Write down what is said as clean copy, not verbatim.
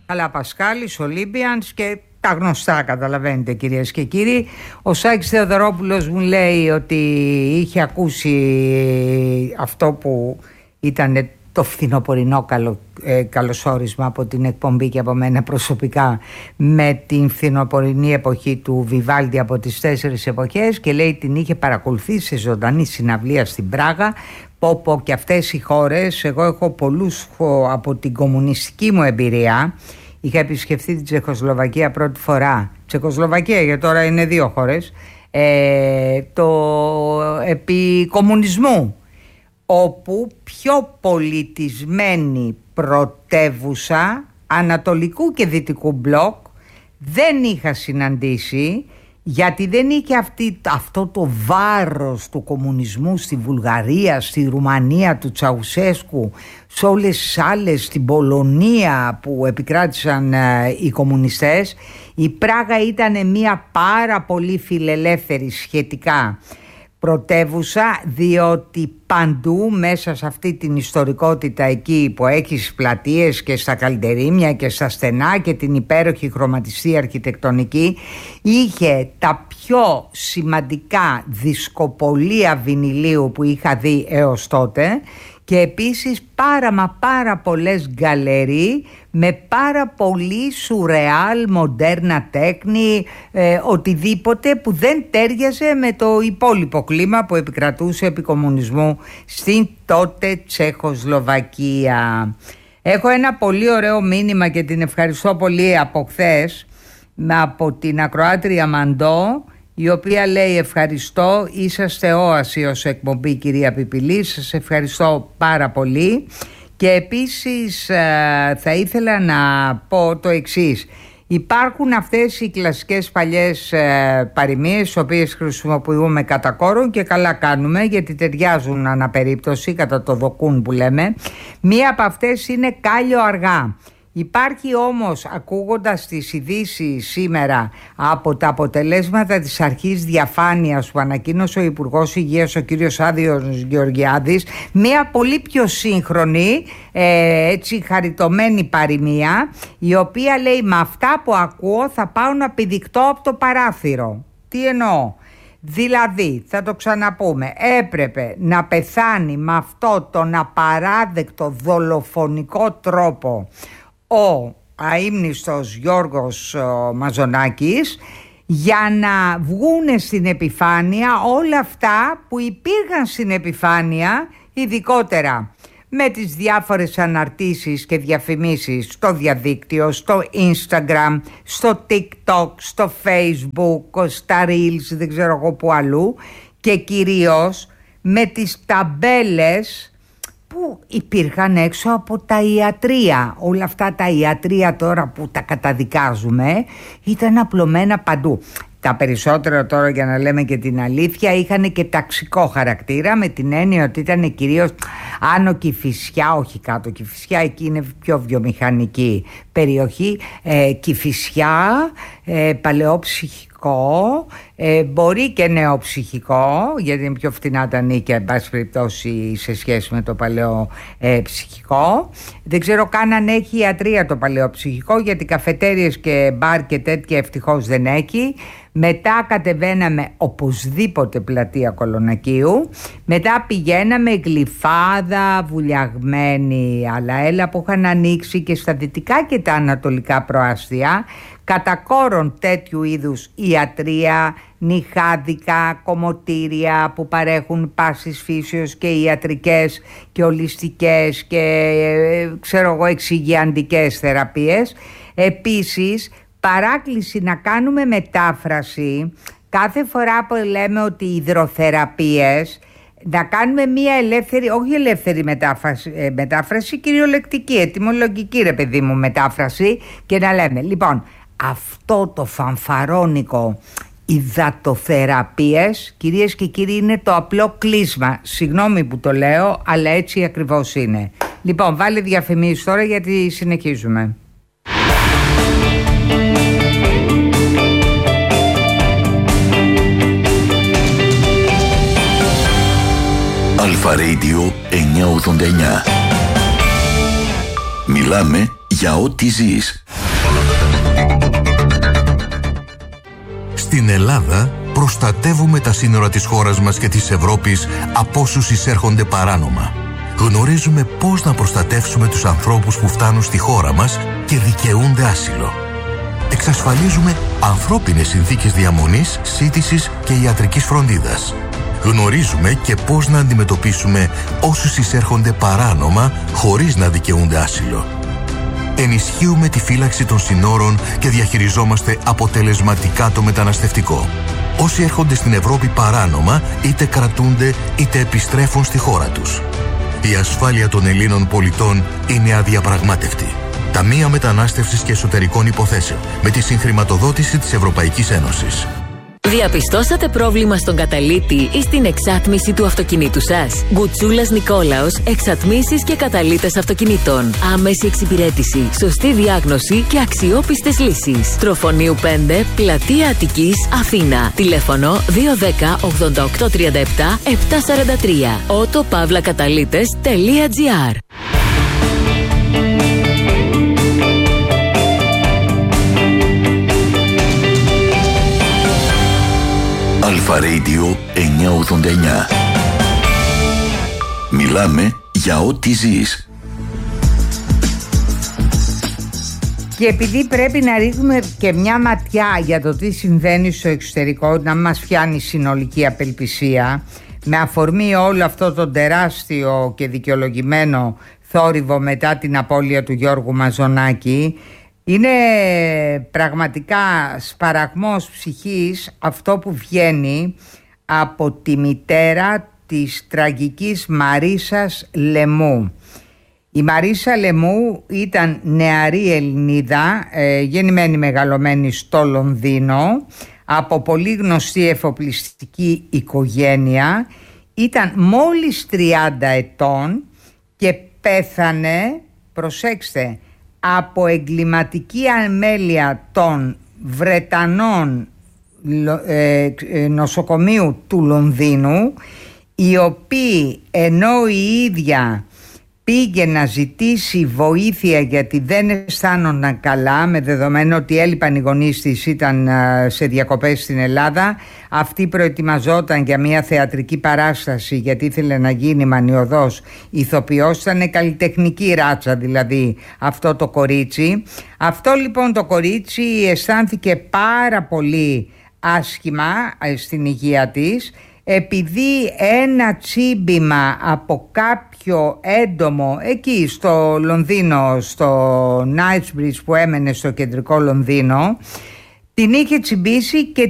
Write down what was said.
Καλά, Πασχάλης, Ολύμπιανς και τα γνωστά, καταλαβαίνετε κυρίες και κύριοι. Ο Σάκης Θεοδωρόπουλος μου λέει ότι είχε ακούσει αυτό που ήταν το φθινοπορεινό καλωσόρισμα από την εκπομπή και από μένα προσωπικά με την φθινοπορεινή εποχή του Βιβάλντι από τις 4 εποχές, και λέει την είχε παρακολουθήσει σε ζωντανή συναυλία στην Πράγα. Πω και αυτές οι χώρες, εγώ έχω πολλούς από την κομμουνιστική μου εμπειρία. Είχα επισκεφθεί την Τσεχοσλοβακία πρώτη φορά. Τσεχοσλοβακία, γιατί τώρα είναι 2 χώρες, επί κομμουνισμού, όπου πιο πολιτισμένη πρωτεύουσα ανατολικού και δυτικού μπλοκ δεν είχα συναντήσει, γιατί δεν είχε αυτό το βάρος του κομμουνισμού στη Βουλγαρία, στη Ρουμανία του Τσαουσέσκου, σε όλες τις άλλες, στην Πολωνία που επικράτησαν οι κομμουνιστές. Η Πράγα ήταν μια πάρα πολύ φιλελεύθερη σχετικά πρωτεύουσα, διότι παντού μέσα σε αυτή την ιστορικότητα εκεί που έχει στις πλατείες και στα καλντερίμια και στα στενά και την υπέροχη χρωματιστή αρχιτεκτονική, είχε τα πιο σημαντικά δισκοπολία βινιλίου που είχα δει έως τότε, και επίσης πάρα πολλές γκαλερί με πάρα πολύ σουρεάλ, μοντέρνα τέχνη, οτιδήποτε που δεν τέριαζε με το υπόλοιπο κλίμα που επικρατούσε επί κομμουνισμού στην τότε Τσεχοσλοβακία. Έχω ένα πολύ ωραίο μήνυμα και την ευχαριστώ πολύ από χθες, από την ακροάτρια Μαντώ, η οποία λέει: ευχαριστώ, είσαστε όαση ως εκπομπή κυρία Πιπιλή, σας ευχαριστώ πάρα πολύ. Και επίσης θα ήθελα να πω το εξής: υπάρχουν αυτές οι κλασικές παλιές παροιμίες, τις οποίες χρησιμοποιούμε κατά κόρον και καλά κάνουμε, γιατί ταιριάζουν αναπερίπτωση κατά το δοκούν που λέμε. Μία από αυτές είναι κάλιο αργά. Υπάρχει όμως, ακούγοντας τις ειδήσεις σήμερα από τα αποτελέσματα της αρχής διαφάνειας που ανακοίνωσε ο Υπουργός Υγείας ο κύριος Άδειος Γεωργιάδης, μια πολύ πιο σύγχρονη, έτσι χαριτωμένη παροιμία, η οποία λέει: με αυτά που ακούω θα πάω να πηδικτώ από το παράθυρο. Τι εννοώ? Δηλαδή, θα το ξαναπούμε, έπρεπε να πεθάνει με αυτό τον απαράδεκτο δολοφονικό τρόπο ο αείμνηστος Γιώργος Μαζονάκης, για να βγούνε στην επιφάνεια όλα αυτά που υπήρχαν στην επιφάνεια, ειδικότερα με τις διάφορες αναρτήσεις και διαφημίσεις στο διαδίκτυο, στο Instagram, στο TikTok, στο Facebook, στα Reels, δεν ξέρω εγώ που αλλού, και κυρίως με τις ταμπέλες που υπήρχαν έξω από τα ιατρεία. Όλα αυτά τα ιατρεία τώρα που τα καταδικάζουμε ήταν απλωμένα παντού. Τα περισσότερα τώρα, για να λέμε και την αλήθεια, είχαν και ταξικό χαρακτήρα, με την έννοια ότι ήταν κυρίως άνω Κηφισιά, όχι κάτω Κηφισιά, εκεί είναι πιο βιομηχανική περιοχή, Κηφισιά, παλαιόψυχικό, μπορεί και νεοψυχικό, γιατί είναι πιο φθηνά τα νίκια, εν πάση περιπτώσει, σε σχέση με το παλαιό ψυχικό. Δεν ξέρω καν αν έχει ιατρία το παλαιό ψυχικό, γιατί καφετέριες και μπαρ και τέτοια ευτυχώς δεν έχει. Μετά κατεβαίναμε οπωσδήποτε πλατεία Κολονακίου. Μετά πηγαίναμε Γλυφάδα, Βουλιαγμένη, αλλά έλα που είχαν ανοίξει και στα δυτικά και τα ανατολικά προάστια, κατά κόρον τέτοιου είδους ιατρία, νυχάδικα, κομμωτήρια που παρέχουν πάσης φύσεως και ιατρικές και ολιστικές και ξέρω εγώ εξυγιαντικές θεραπείες. Επίσης, παράκληση να κάνουμε μετάφραση κάθε φορά που λέμε ότι υδροθεραπείες, να κάνουμε μια ελεύθερη, όχι ελεύθερη μετάφραση, κυριολεκτική, ετυμολογική ρε παιδί μου μετάφραση, και να λέμε λοιπόν αυτό το φανφαρώνικο υδατοθεραπείες, κυρίες και κύριοι, είναι το απλό κλείσμα. Συγγνώμη που το λέω, αλλά έτσι ακριβώς είναι. Λοιπόν, βάλε διαφημίσεις τώρα, γιατί συνεχίζουμε. Αλφα Radio 989. Μιλάμε για ό,τι ζεις. Στην Ελλάδα προστατεύουμε τα σύνορα της χώρας μας και της Ευρώπης από όσους εισέρχονται παράνομα. Γνωρίζουμε πώς να προστατεύσουμε τους ανθρώπους που φτάνουν στη χώρα μας και δικαιούνται άσυλο. Εξασφαλίζουμε ανθρώπινες συνθήκες διαμονής, σύντησης και ιατρικής φροντίδας. Γνωρίζουμε και πώς να αντιμετωπίσουμε όσους εισέρχονται παράνομα χωρίς να δικαιούνται άσυλο. Ενισχύουμε τη φύλαξη των συνόρων και διαχειριζόμαστε αποτελεσματικά το μεταναστευτικό. Όσοι έρχονται στην Ευρώπη παράνομα είτε κρατούνται είτε επιστρέφουν στη χώρα τους. Η ασφάλεια των Ελλήνων πολιτών είναι αδιαπραγμάτευτη. Ταμεία Μετανάστευσης και Εσωτερικών Υποθέσεων με τη συγχρηματοδότηση της Ευρωπαϊκής Ένωσης. Διαπιστώσατε πρόβλημα στον καταλύτη ή στην εξάτμιση του αυτοκινήτου σας? Γκουτσούλας Νικόλαος, εξατμίσεις και καταλύτες αυτοκινήτων. Άμεση εξυπηρέτηση, σωστή διάγνωση και αξιόπιστες λύσεις. Τροφονίου 5, Πλατεία Αττικής, Αθήνα. Τηλέφωνο 210 88 37 743. autopavlakatalites.gr. Αλφα Radio 989. Μιλάμε για ό,τι ζεις. Και επειδή πρέπει να ρίχνουμε και μια ματιά για το τι συμβαίνει στο εξωτερικό, να μας πιάνει συνολική απελπισία, με αφορμή όλο αυτό το τεράστιο και δικαιολογημένο θόρυβο μετά την απώλεια του Γιώργου Μαζονάκη, είναι πραγματικά σπαραγμός ψυχής αυτό που βγαίνει από τη μητέρα της τραγικής Μαρίσας Λεμού. Η Μαρίσα Λεμού ήταν νεαρή Ελληνίδα, γεννημένη μεγαλωμένη στο Λονδίνο, από πολύ γνωστή εφοπλιστική οικογένεια. Ήταν μόλις 30 ετών και πέθανε, προσέξτε, από εγκληματική αμέλεια των Βρετανών νοσοκομείου του Λονδίνου, οι οποίοι ενώ η ίδια πήγε να ζητήσει βοήθεια γιατί δεν αισθάνονταν καλά, με δεδομένο ότι έλειπαν οι γονείς της, ήταν σε διακοπές στην Ελλάδα, αυτή προετοιμαζόταν για μια θεατρική παράσταση γιατί ήθελε να γίνει μανιωδός ηθοποιός, ήταν καλλιτεχνική ράτσα δηλαδή αυτό το κορίτσι. Αυτό λοιπόν το κορίτσι αισθάνθηκε πάρα πολύ άσχημα στην υγεία της, επειδή ένα τσίμπημα από κάποιο έντομο εκεί στο Λονδίνο, στο Knightsbridge που έμενε στο κεντρικό Λονδίνο, την είχε τσιμπήσει και